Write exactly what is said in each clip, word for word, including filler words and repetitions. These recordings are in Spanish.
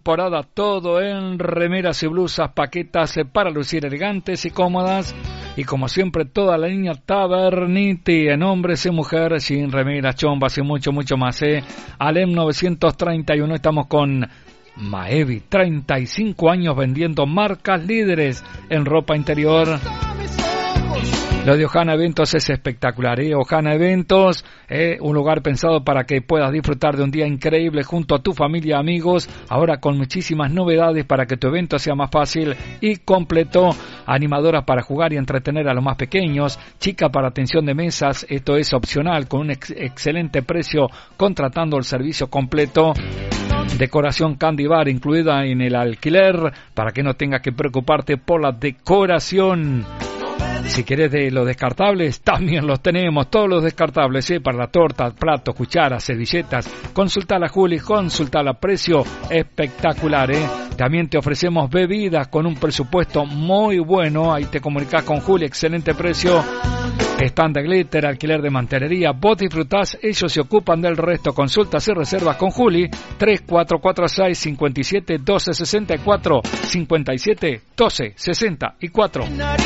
temporada, todo en remeras y blusas, paquetas para lucir elegantes y cómodas. Y como siempre, toda la línea Taverniti en hombres y mujeres, sin remeras, chombas y mucho, mucho más. ¿eh? Alem novecientos treinta y uno, estamos con Maevi, treinta y cinco años vendiendo marcas líderes en ropa interior. Lo de Ojana Eventos es espectacular, ¿eh? Ojana Eventos, ¿eh? Un lugar pensado para que puedas disfrutar de un día increíble junto a tu familia, amigos, ahora con muchísimas novedades para que tu evento sea más fácil y completo. Animadoras para jugar y entretener a los más pequeños, chica para atención de mesas, esto es opcional con un ex- excelente precio contratando el servicio completo. Decoración Candy Bar incluida en el alquiler para que no tengas que preocuparte por la decoración. Si querés de los descartables, también los tenemos, todos los descartables, ¿eh? Para la torta, platos, cucharas, servilletas. Consulta a Juli, consulta a precio espectacular, ¿eh? También te ofrecemos bebidas con un presupuesto muy bueno. Ahí te comunicás con Juli, excelente precio. Stand de glitter, alquiler de mantelería, vos disfrutás, ellos se ocupan del resto. Consultas y reservas con Juli, tres cuatro cuatro seis, cinco siete, uno dos seis cuatro, cinco siete, uno dos seis cuatro.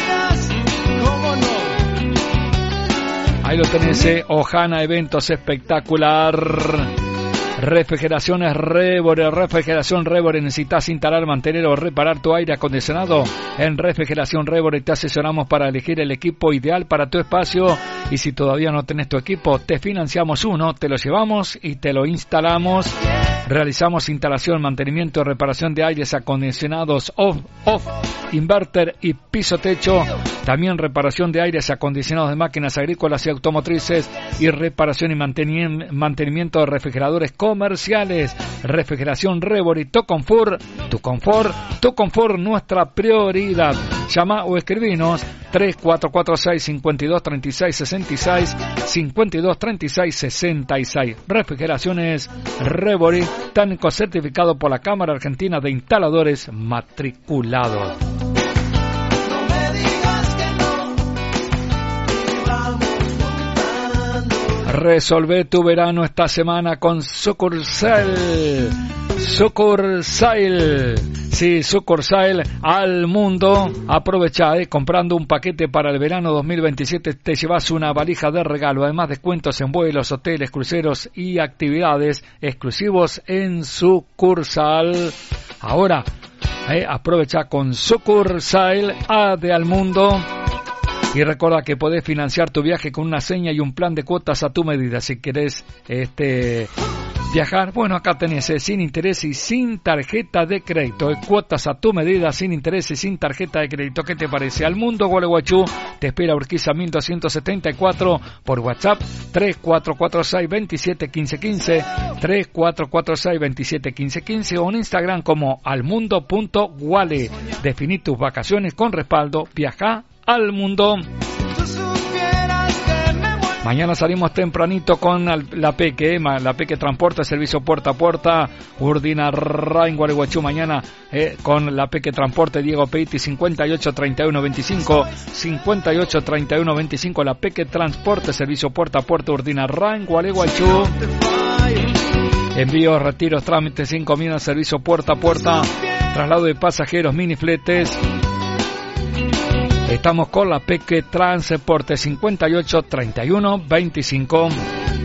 Ahí lo tenés, eh. Ojana Eventos espectacular. Refrigeraciones Rebore, refrigeración Rebore. ¿Necesitas instalar, mantener o reparar tu aire acondicionado? En Refrigeración Rebore te asesoramos para elegir el equipo ideal para tu espacio. Y si todavía no tenés tu equipo, te financiamos uno, te lo llevamos y te lo instalamos. Realizamos instalación, mantenimiento, reparación de aires acondicionados off, off, inverter y piso techo. También reparación de aires acondicionados de máquinas agrícolas y automotrices. Y reparación y mantenimiento de refrigeradores comerciales. Refrigeración Rebori, tu confort, tu confort, tu confort, nuestra prioridad. Llama o escribinos tres cuatro cuatro seis, cinco dos tres seis, seis seis, cinco dos tres seis, seis seis. Refrigeraciones Rebori, técnico certificado por la Cámara Argentina de Instaladores Matriculados. Resolvé tu verano esta semana con Sucursal. Sucursal. Sí, Sucursal al mundo. Aprovecha, eh, comprando un paquete para el verano dos mil veintisiete te llevas una valija de regalo. Además, descuentos en vuelos, hoteles, cruceros y actividades exclusivos en Sucursal. Ahora, eh, aprovecha con Sucursal A de al mundo. Y recuerda que podés financiar tu viaje con una seña y un plan de cuotas a tu medida. Si querés este, viajar, bueno, acá tenés eh, sin interés y sin tarjeta de crédito. Eh, cuotas a tu medida, sin interés y sin tarjeta de crédito. ¿Qué te parece? Al mundo Gualeguaychú te espera Urquiza mil doscientos setenta y cuatro por WhatsApp tres cuatro cuatro seis, dos siete uno cinco uno cinco, tres cuatro cuatro seis, dos siete uno cinco uno cinco o en Instagram como almundo punto guale. Definí tus vacaciones con respaldo. Viaja al mundo. Mañana salimos tempranito con la Peque, la Peque Transporte, servicio puerta a puerta, Urdina Rain Gualeguaychú. Mañana eh, con la Peque Transporte, Diego Peiti, cincuenta y ocho treinta y uno veinticinco, cincuenta y ocho treinta y uno veinticinco, la Peque Transporte, servicio puerta a puerta, Urdina Rain Gualeguaychú. Envíos, retiros, trámites sin comida, servicio puerta a puerta, traslado de pasajeros, mini fletes. Estamos con la Peque Transporte, cincuenta y ocho treinta y uno veinticinco.